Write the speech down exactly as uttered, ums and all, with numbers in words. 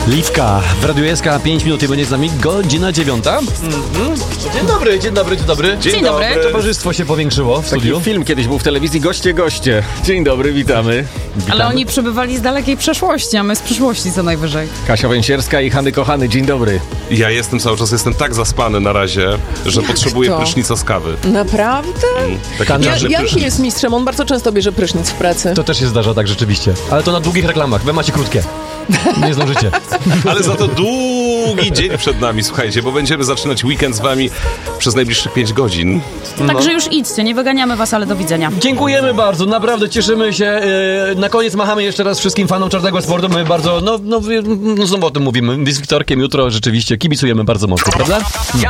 Liwka w Radiu S K, pięć minut i będzie z nami godzina dziewiąta. Mm-hmm. Dzień dobry, dzień dobry, dzień dobry. Dzień, dzień dobry. dobry. Towarzystwo się powiększyło w studiu. Taki film kiedyś był w telewizji, goście, goście. Dzień dobry, witamy. witamy. Ale oni przybywali z dalekiej przeszłości, a my z przyszłości co najwyżej. Kasia Węsierska i Hany Kochany, dzień dobry. Ja jestem cały czas, jestem tak zaspany na razie, że Jak potrzebuję to? prysznica z kawy. Naprawdę? Taki Ja, czarny Janki prysznic. jest mistrzem, on bardzo często bierze prysznic w pracy. To też się zdarza tak rzeczywiście. Ale to na długich reklamach, wy macie krótkie. Nie zdążycie. Ale za to długi dzień przed nami, słuchajcie, bo będziemy zaczynać weekend z wami przez najbliższych pięć godzin. Także już idźcie, nie wyganiamy was, ale do widzenia. Dziękujemy bardzo, naprawdę cieszymy się. Na koniec machamy jeszcze raz wszystkim fanom Czarnego Sportu. My bardzo, no, no, no znowu o tym mówimy. Z Wiktorkiem jutro rzeczywiście kibicujemy bardzo mocno, prawda?